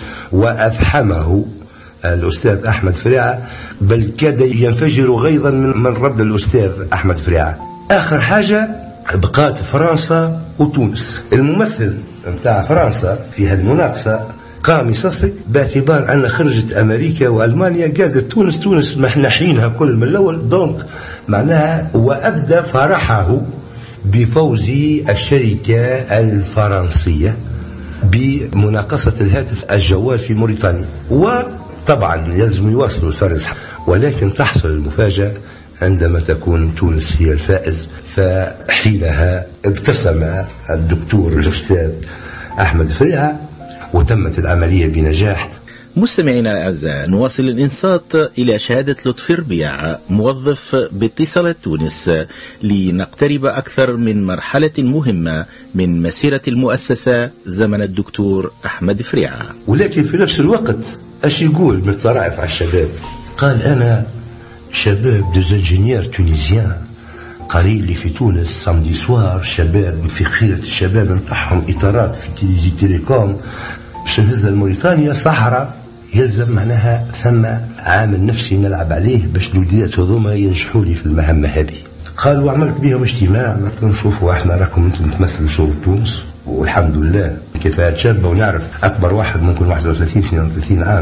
وأفحمه الأستاذ أحمد فريعة، بل كاد ينفجر غيظا من رد الأستاذ أحمد فريعة. آخر حاجة بقات فرنسا وتونس. الممثل متاع فرنسا في هذه المناقصة قام يصفق باعتبار أن خرجت أمريكا وألمانيا، قالت تونس ما احنا حينها كل من الأول دونك معناها. وأبدأ فرحه بفوز الشركة الفرنسية بمناقصة الهاتف الجوال في موريتانيا. وطبعا يلزم يواصلوا الفرز، ولكن تحصل المفاجأة عندما تكون تونس هي الفائز. فحينها ابتسم الدكتور الأستاذ أحمد فريعة وتمت العملية بنجاح. مستمعينا الأعزاء، نواصل الإنصات إلى شهادة لطفي ربيع موظف باتصالات تونس لنقترب أكثر من مرحلة مهمة من مسيرة المؤسسة زمن الدكتور أحمد فريعة. ولكن في نفس الوقت أش يقول من الطرائف على الشباب؟ قال أنا شباب دوز انجينير تونيزيان قريب لي في تونس سامدي سوار، شباب في خيرة الشباب نتاعهم إطارات في تيليزي تيليكوم باش نهز الموريتانيا صحراء، يلزم معناها ثم عامل نفسي نلعب عليه باش الوليدات هذوما ينجحوا لي في المهمة هذه. قال وعملت بهم اجتماع، قلت لهم شوفوا احنا راكم انتم تمثلوا شغل تونس والحمد لله كفاءات شابة، ونعرف أكبر واحد ممكن 31 32 عام في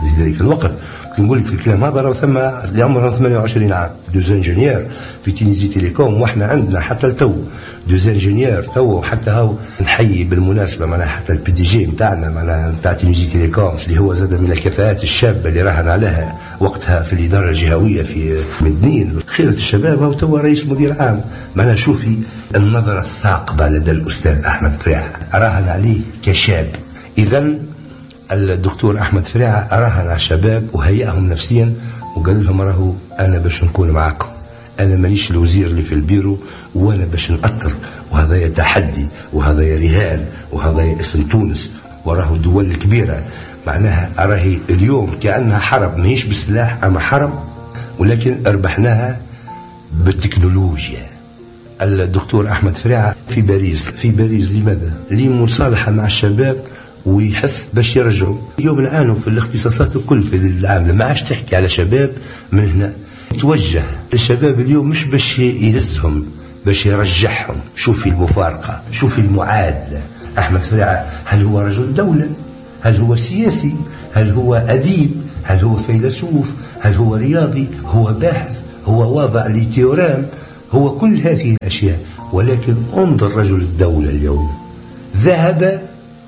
في ذلك الوقت. نقول لك الكلام هذا راه ثم اللي عمرهم 28 عام دوز انجينيور في تونيزي تيليكوم، واحنا عندنا حتى التو دوز انجينيور تو. حتى هاو نحيي بالمناسبه معناها حتى البي دي جي نتاعنا معناها نتاع تونيزي تيليكوم اللي هو زاد من الكفاءات الشابه اللي راهن عليها وقتها في الاداره الجهويه في مدنين. خيره الشباب هو تو رئيس مدير عام. معناها شوفي النظره الثاقبه لدى الاستاذ احمد فريعه راهن عليه كشاب. اذا الدكتور أحمد فريعة أراهن على الشباب وهيئهم نفسيا وقال لهم راهو أنا باش نكون معكم، أنا مانيش الوزير اللي في البيرو وأنا باش نأثر، وهذا تحدي وهذا رهان وهذا اسم تونس وراهو دول كبيرة. معناها أراهي اليوم كأنها حرب ماهيش بالسلاح أما حرب، ولكن ربحناها بالتكنولوجيا. الدكتور أحمد فريعة في باريس لماذا؟ لمصالحة مع الشباب ويحث باش يرجعوا. اليوم نعانوا في الاختصاصات الكل في العام، ما عادش تحكي على شباب من هنا. توجه الشباب اليوم مش باش يهزهم، باش يرجعهم. شوفي المفارقة، شوفي المعادلة. أحمد فريعة هل هو رجل دولة؟ هل هو سياسي؟ هل هو أديب؟ هل هو فيلسوف؟ هل هو رياضي؟ هو باحث؟ هو واضع لتيورام؟ هو كل هذه الأشياء. ولكن انظر رجل الدولة اليوم ذهب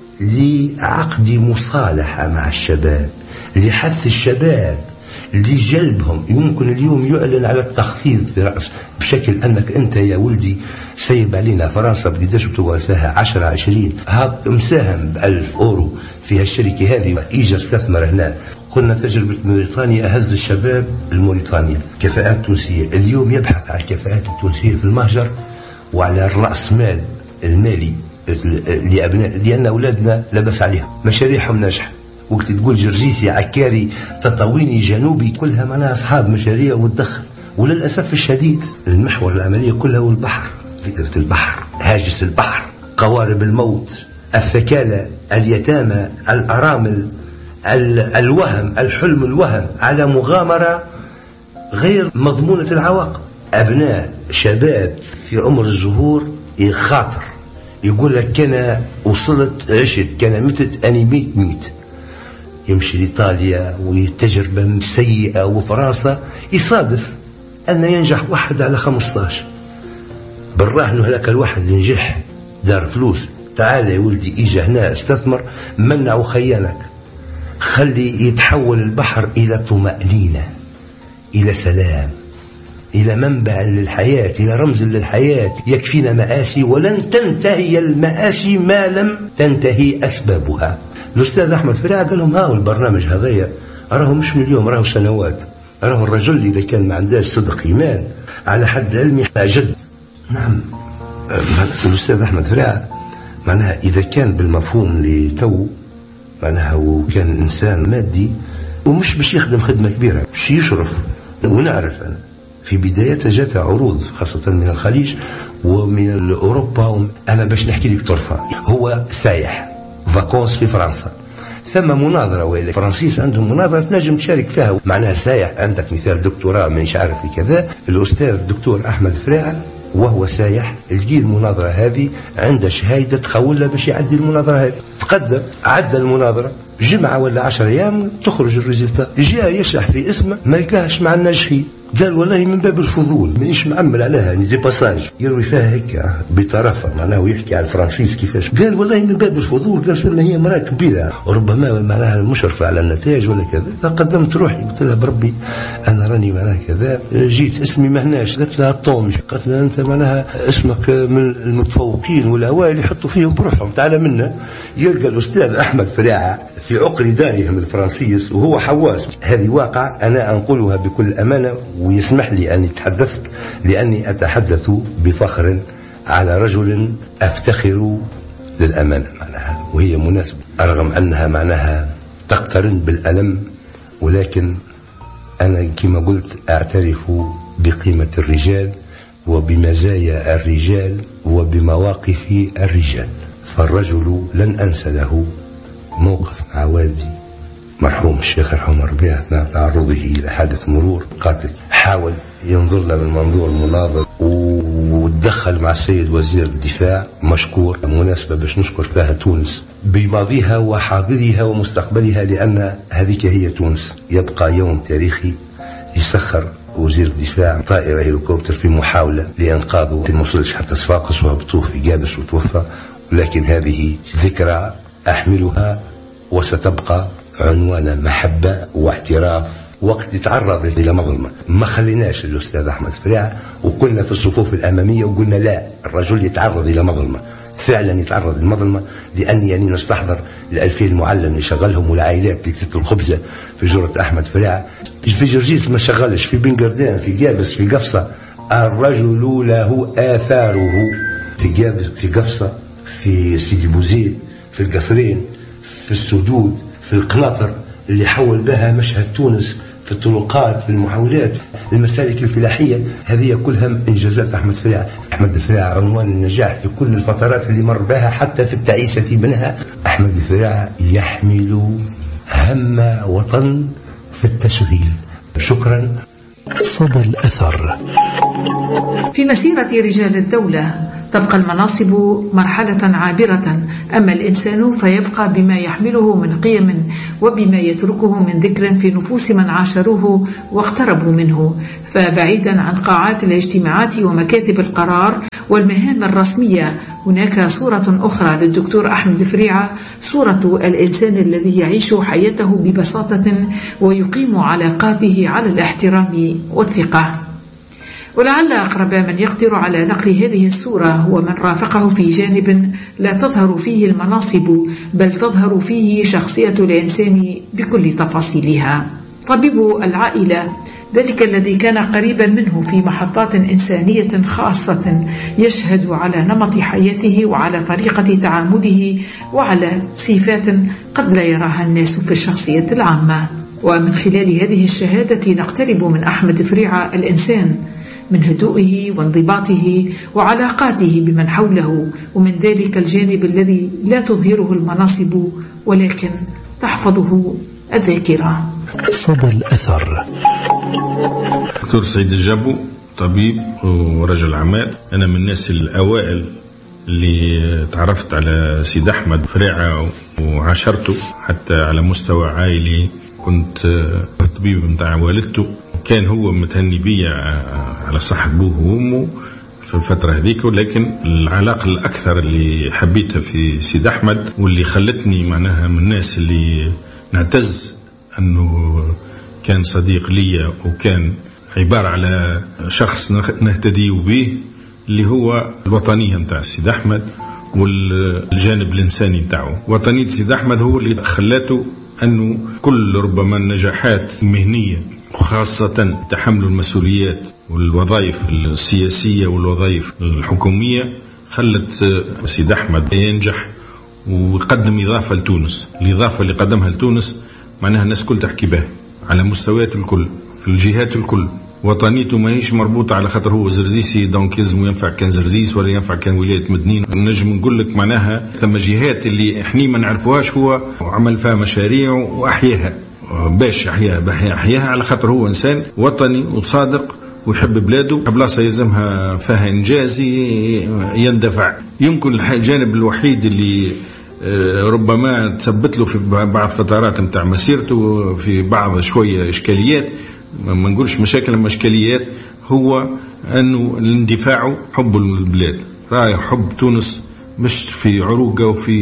لعقد مصالحة مع الشباب، لحث الشباب، لجلبهم. يمكن اليوم يعلن على التخفيض في رأس بشكل أنك أنت يا ولدي سيب علينا فرنسا بقداش بتقعد فيها 10-20 هذا مساهم ب1000 أورو في هالشركة هذه، إيجا استثمر هنا. قلنا تجربة موريتانيا هز الشباب الموريتانيا كفاءات تونسية. اليوم يبحث عن الكفاءات التونسية في المهجر وعلى الرأس مال المالي لأبناء، لأن أولادنا لبس عليهم مشاريعهم ناجحة. وقت تقول جرجيسي عكاري تطاويني جنوبي كلها معناها أصحاب مشاريع وتدخل. وللأسف الشديد المحور العملية كلها هو البحر، فكرة البحر، هاجس البحر، قوارب الموت، الثكالة، اليتامى، الأرامل، الوهم، الحلم الوهم على مغامرة غير مضمونة العواقب. أبناء شباب في عمر الزهور يخاطر يقول لك كان وصلت عشت كان متت أني ميت يمشي لإيطاليا وتجربة سيئة وفرنسا يصادف أن ينجح 1 على 15 بالراهن. هلاك الواحد اللي نجح دار فلوس، تعال يا ولدي إيجا هنا استثمر، منع وخيانك، خلي يتحول البحر إلى طمأنينة، إلى سلام، إلى منبع للحياة، إلى رمز للحياة. يكفينا مآسي ولن تنتهي المآسي ما لم تنتهي أسبابها. الأستاذ أحمد فريعة قال لهم هاو البرنامج هذايا أراه مش من اليوم، أراه سنوات. أراه الرجل إذا كان ما عندهش صدق إيمان على حد علمي جد. نعم الأستاذ أحمد فريعة معناها إذا كان بالمفهوم اللي تو معناها وكان إنسان مادي ومش باش يخدم خدمة كبيرة، باش يشرف. ونعرف أنا في بدايته جات عروض خاصة من الخليج ومن أوروبا. أنا باش نحكي لك طرفة، هو سايح فاكونس في فرنسا، ثم مناظرة وإلى فرنسيس عندهم مناظرة تنجم تشارك فيها. معناها سايح عندك مثال دكتوراه مانيش عارف في كذا، الأستاذ الدكتور أحمد فريعة وهو سايح لقي المناظرة هذه عنده شهادة تخول باش يعدي المناظرة هذه. تقدم عدى المناظرة جمعة ولا 10 أيام تخرج الريزلتا، جاء يشرح في اسمه ما لقاهش مع الناجحين. قال والله من باب الفضول مانيش معمل عليها يعني دي باساج يروي فيها هيك بطرفه معناه ويحكي على الفرنسيس كيفاش. قال والله من باب الفضول، قال فما هي مراه كبيره وربما معناها مشرفه على النتائج ولا كذا. فقدمت روحي قلت لها بربي انا راني معناها كذا، جيت اسمي ما هناش. قالت لها طوم، قالت لها انت معناها اسمك من المتفوقين والاوائل يحطوا فيهم بروحهم، تعال منا. يلقى الاستاذ احمد فريعة في عقر دارهم الفرنسيس وهو حواس. هذه واقع انا انقلها بكل امانه، ويسمح لي أن أتحدث لأني أتحدث بفخر على رجل أفتخر للأمانة معناها، وهي مناسبة رغم أنها معناها تقترن بالألم، ولكن أنا كما قلت أعترف بقيمة الرجال وبمزايا الرجال وبمواقف الرجال. فالرجل لن أنسى له موقف مع والدي مرحوم الشيخ الحمر ربيع أثناء تعرضه إلى حادث مرور قاتل، حاول ينظر له من منظور المناظر وتدخل مع السيد وزير الدفاع مشكور. مناسبة باش نشكر فيها تونس بماضيها وحاضرها ومستقبلها، لأن هذه هي تونس. يبقى يوم تاريخي يسخر وزير الدفاع طائرة هليكوبتر في محاولة لإنقاذه، ما وصلش حتى صفاقس وهبطوه في قادش وتوفى، ولكن هذه ذكرى أحملها وستبقى عنوان محبة واعتراف. وقت يتعرض إلى مظلمة ما خليناش الأستاذ أحمد فريعة، وقلنا في الصفوف الأمامية وقلنا لا، الرجل يتعرض إلى مظلمة، فعلا يتعرض للمظلمة. لأني يعني نستحضر ال2000 معلم يشغلهم والعائلات اللي تكتب الخبزة في جرة أحمد فريعة. في جرجيس ما شغلش، في بنقردان، في جابس، في قفصة، الرجل له آثاره. في جابس، في قفصة، في سيدي بوزيد، في القصرين، في السدود، في القناطر اللي حول بها مشهد تونس، في الطرقات، في المحاولات، المسالك الفلاحية، هذه كلها إنجازات أحمد فريعة. أحمد فريعة عنوان النجاح في كل الفترات اللي مر بها، حتى في التعيسة منها. أحمد فريعة يحمل هم وطن في التشغيل. شكرا. صدى الأثر. في مسيرة رجال الدولة تبقى المناصب مرحلة عابرة، أما الإنسان فيبقى بما يحمله من قيم وبما يتركه من ذكر في نفوس من عاشروه واقتربوا منه. فبعيدا عن قاعات الاجتماعات ومكاتب القرار والمهام الرسمية، هناك صورة أخرى للدكتور أحمد فريعة، صورة الإنسان الذي يعيش حياته ببساطة ويقيم علاقاته على الاحترام والثقة. ولعل أقرب من يقدر على نقل هذه الصورة هو من رافقه في جانب لا تظهر فيه المناصب، بل تظهر فيه شخصية الإنسان بكل تفاصيلها. طبيب العائلة، ذلك الذي كان قريبا منه في محطات إنسانية خاصة، يشهد على نمط حياته وعلى طريقة تعامله وعلى صفات قد لا يراها الناس في الشخصية العامة. ومن خلال هذه الشهادة نقترب من أحمد فريعة الإنسان، من هدوئه وانضباطه وعلاقاته بمن حوله، ومن ذلك الجانب الذي لا تظهره المناصب ولكن تحفظه الذاكرة. صدى الأثر. دكتور سعيد الجابو، طبيب ورجل أعمال. أنا من الناس الأوائل اللي تعرفت على سيد أحمد فريعة وعاشرته حتى على مستوى عائلي. كنت طبيب متاع والدته، كان هو متهني بي على صحة أبوه وأمه في الفترة هذيك. ولكن العلاقة الأكثر اللي حبيتها في سيد أحمد واللي خلتني معناها من الناس اللي نعتز أنه كان صديق لي وكان عبارة على شخص نهتدي به، اللي هو الوطنية متاع سيد أحمد والجانب الإنساني متاعه. وطنية سيد أحمد هو اللي خلاته أنه كل ربما النجاحات المهنية وخاصة تحمل المسؤوليات والوظائف السياسية والوظائف الحكومية خلت سيد أحمد ينجح ويقدم إضافة لتونس. الإضافة اللي قدمها لتونس معناها الناس كل تحكي بها على مستويات الكل في الجهات الكل. وطنيته ما هيش مربوطة على خاطر هو زرزيسي دونك يلزم ينفع كان زرزيس ولا ينفع كان ولاية مدنين. نجم نقول لك معناها ثم جهات اللي احنا ما نعرفوهاش هو عمل فيها مشاريع وأحياها باش يحياها على خاطر هو إنسان وطني وصادق ويحب بلاده. بلاصة يلزمها فيها إنجاز يندفع. يمكن الجانب الوحيد اللي ربما تثبت له في بعض فترات متاع مسيرته في بعض شوية إشكاليات، ما نقولش مشاكل أما إشكاليات، هو أنه الاندفاع حب البلاد، رأي حب تونس مش في عروقة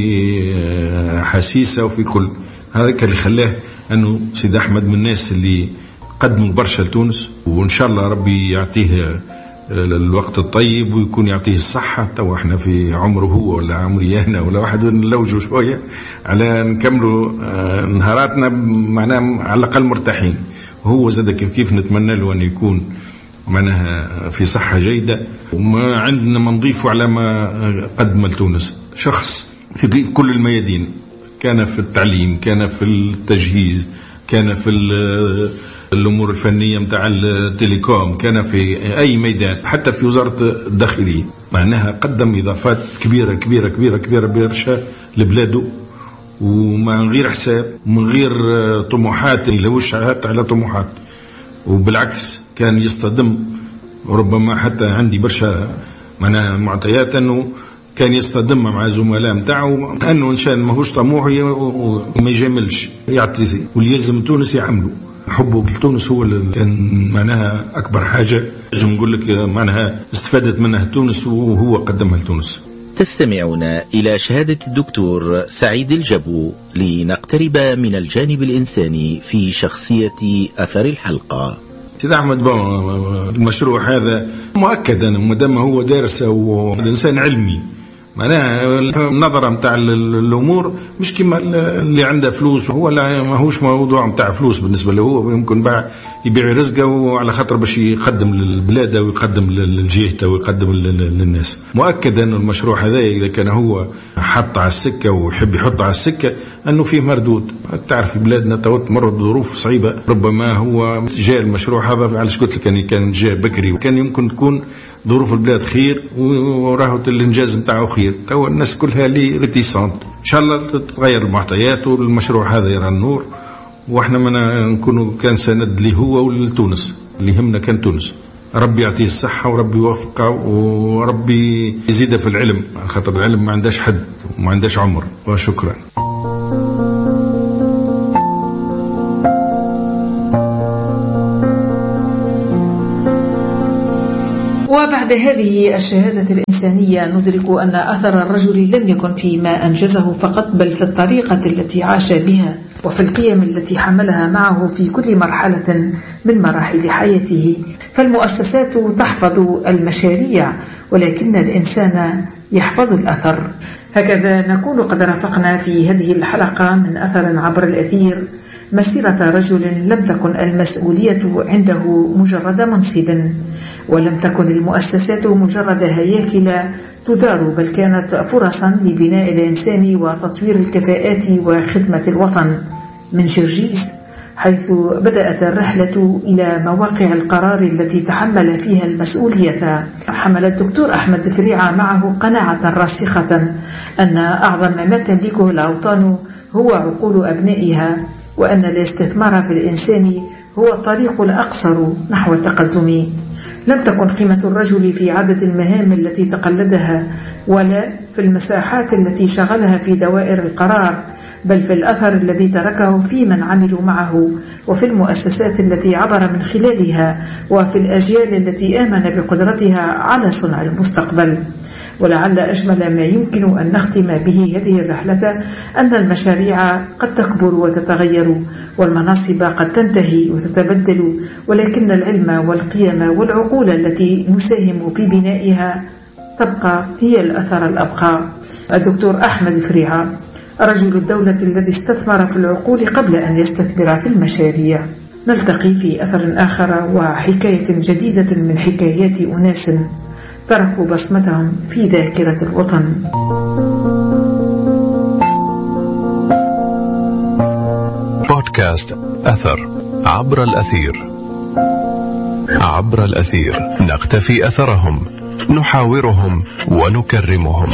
وفي حسيسة وفي كل هذا اللي خلاه أنه سيد أحمد من الناس اللي قدموا برشا لتونس. وإن شاء الله ربي يعطيه الوقت الطيب ويكون يعطيه الصحة. تو احنا في عمره هو ولا عمري أنا ولا واحد نلوجوا شوية على نكملوا نهاراتنا معناها على الأقل مرتاحين. وهو زاد كيف نتمنى له أن يكون معناها في صحة جيدة. وما عندنا ما نضيفه على ما قدم لتونس. شخص في كل الميادين، كان في التعليم، كان في التجهيز، كان في الأمور الفنية متاع التليكوم، كان في أي ميدان، حتى في وزارة الداخلية. معناها قدم إضافات كبيرة كبيرة كبيرة كبيرة برشا لبلاده، ومن غير حساب، من غير طموحات، يلوش حتى على طموحات. وبالعكس كان يصطدم. ربما حتى عندي برشا معناها معطيات أنه كان يصطدم مع زملاء متاعه أنه إنسان ماهوش طموحي وما يجاملش يعطي واللي يلزم تونس يعملوا. حبه لتونس هو اللي كان معناها أكبر حاجة نجم نقول لك معناها استفادت منها تونس وهو قدمها لتونس. تستمعون إلى شهادة الدكتور سعيد الجبو لنقترب من الجانب الإنساني في شخصية أثر الحلقة. سيدي أحمد المشروع هذا مؤكد أنه مدام هو دارس وإنسان علمي معناها النظرة متاع الأمور مش كما اللي عنده فلوس. هو لا ماهوش موضوع متاع فلوس بالنسبة له، هو يمكن يبيع رزقه وعلى خاطر باش يقدم للبلاد ويقدم لجهته ويقدم للناس. مؤكد أنه المشروع هذا إذا كان هو حط على السكة ويحب يحط على السكة أنه فيه مردود. تعرف بلادنا تمر بظروف صعيبة، ربما هو جاء المشروع هذا على قلت لك كان جاء بكري وكان يمكن تكون ظروف البلاد خير وراهو الانجاز نتاعو خير. تو الناس كلها لي ريتيسونت، ان شاء الله تتغير المعطيات والمشروع هذا يرى النور، واحنا ما نكونوا كان سند لي هو ولتونس. اللي يهمنا كان تونس. ربي يعطيه الصحة وربي يوفقه وربي يزيده في العلم، خاطر العلم ما عندهش حد وما عندهش عمر. وشكرا. وبعد هذه الشهادة الإنسانية ندرك أن أثر الرجل لم يكن فيما أنجزه فقط، بل في الطريقة التي عاش بها وفي القيم التي حملها معه في كل مرحلة من مراحل حياته. فالمؤسسات تحفظ المشاريع ولكن الإنسان يحفظ الأثر. هكذا نكون قد رافقنا في هذه الحلقة من أثر عبر الأثير مسيرة رجل لم تكن المسؤولية عنده مجرد منصب، ولم تكن المؤسسات مجرد هياكل تدار، بل كانت فرصا لبناء الإنسان وتطوير الكفاءات وخدمة الوطن. من جرجيس حيث بدأت الرحلة إلى مواقع القرار التي تحمل فيها المسؤولية، حمل الدكتور أحمد فريعة معه قناعة راسخة أن أعظم ما تملكه الأوطان هو عقول أبنائها، وأن الاستثمار في الإنسان هو الطريق الأقصر نحو التقدم. لم تكن قيمة الرجل في عدد المهام التي تقلدها ولا في المساحات التي شغلها في دوائر القرار، بل في الأثر الذي تركه في من عملوا معه وفي المؤسسات التي عبر من خلالها وفي الأجيال التي آمن بقدرتها على صنع المستقبل. ولعل أجمل ما يمكن أن نختم به هذه الرحلة أن المشاريع قد تكبر وتتغير والمناصب قد تنتهي وتتبدل، ولكن العلم والقيم والعقول التي نساهم في بنائها تبقى هي الأثر الأبقى. الدكتور أحمد فريعة رجل الدولة الذي استثمر في العقول قبل أن يستثمر في المشاريع. نلتقي في أثر آخر وحكاية جديدة من حكايات أناس تركوا بصمتهم في ذاكرة الوطن. بودكاست أثر عبر الأثير. عبر الأثير نقتفي أثرهم، نحاورهم ونكرمهم.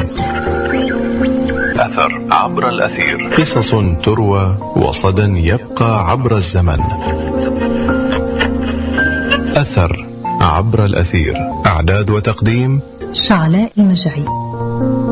أثر عبر الأثير، قصص تروى وصدى يبقى عبر الزمن. أثر عبر الأثير، إعداد وتقديم شعلاء المجعي.